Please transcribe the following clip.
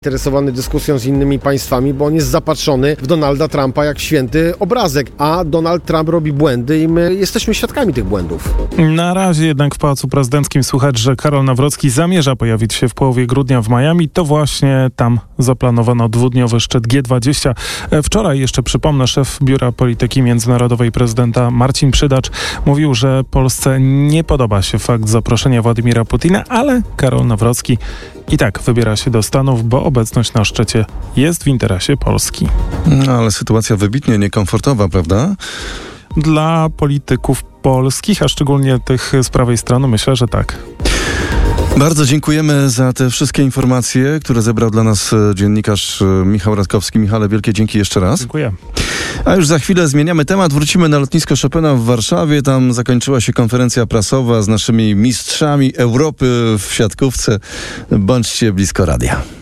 Interesowany dyskusją z innymi państwami, bo on jest zapatrzony w Donalda Trumpa jak święty obrazek, a Donald Trump robi błędy i my jesteśmy świadkami tych błędów. Na razie jednak w Pałacu Prezydenckim słychać, że Karol Nawrocki zamierza pojawić się w połowie grudnia w Miami. To właśnie tam zaplanowano dwudniowy szczyt G20. Wczoraj, jeszcze przypomnę, szef Biura Polityki Międzynarodowej prezydenta Marcin Przydacz mówił, że Polsce nie podoba się fakt zaproszenia Władimira Putina, ale Karol Nawrocki i tak wybiera się do Stanów, bo obecność na szczycie jest w interesie Polski. No, ale sytuacja wybitnie niekomfortowa, prawda? Dla polityków polskich, a szczególnie tych z prawej strony, myślę, że tak. Bardzo dziękujemy za te wszystkie informacje, które zebrał dla nas dziennikarz Michał Radkowski. Michale, wielkie dzięki jeszcze raz. Dziękuję. A już za chwilę zmieniamy temat. Wrócimy na lotnisko Chopina w Warszawie. Tam zakończyła się konferencja prasowa z naszymi mistrzami Europy w siatkówce. Bądźcie blisko radia.